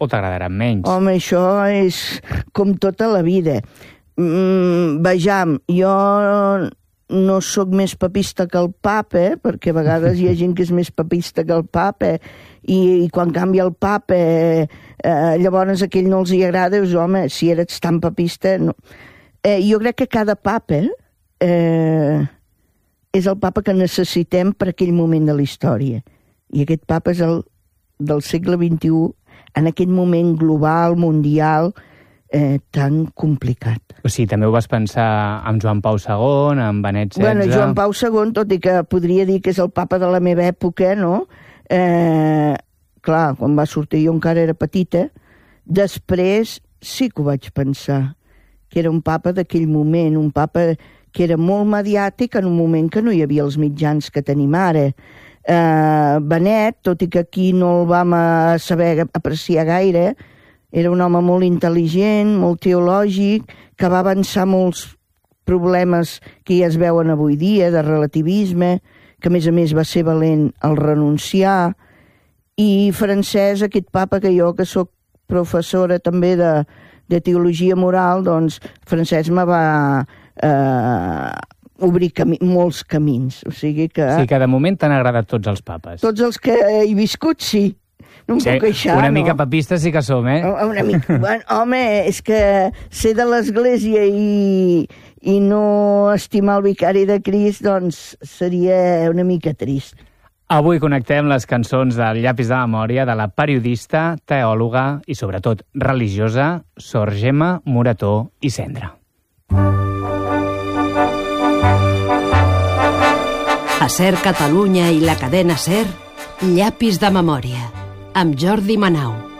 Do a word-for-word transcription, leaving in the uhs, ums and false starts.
o t'agradaran menys. Home, això és com tota la vida. Mm, vejam, jo no sóc més papista que el papa, perquè a vegades hi ha gent que és més papista que el papa, i, i quan canvia el papa, eh, eh, llavors a aquell no els hi agrada, dius, home, si eres tan papista... No. Eh, jo crec que cada papa eh, és el papa que necessitem per aquell moment de la història. I aquest papa és el del segle vint-i-u, en aquest moment global, mundial, eh, tan complicat. O sigui, també ho vas pensar amb Joan Pau segon, amb Benet setze... Bueno, Joan Pau segon, tot i que podria dir que és el papa de la meva època, no? Eh, clar, quan va sortir jo encara era petita. Després sí que ho vaig pensar, que era un papa d'aquell moment, un papa que era molt mediàtic en un moment que no hi havia els mitjans que tenim ara. Eh, Benet, tot i que aquí no el vam saber apreciar gaire, era un home molt intel·ligent, molt teològic, que va avançar molts problemes que ja es veuen avui dia, de relativisme, que a més a més va ser valent al renunciar. I Francesc, aquest papa que jo, que sóc professora també de, de teologia moral, doncs Francesc me va eh, obrir cami molts camins. O sigui que... Sí, que de moment t'han agradat tots els papes. Tots els que he viscut, sí. No em sí, puc queixar, una no? mica papistes sí que som, eh? Una mica. Bueno, home, és que ser de l'Església i, i no estimar el vicari de Crist, doncs seria una mica trist. Avui connectem les cançons del Llapis de Memòria de la periodista, teòloga i, sobretot, religiosa Sor Gemma Morató i Cendra. A Ser Catalunya i la cadena Ser, Llapis de Memòria, amb Jordi Manau.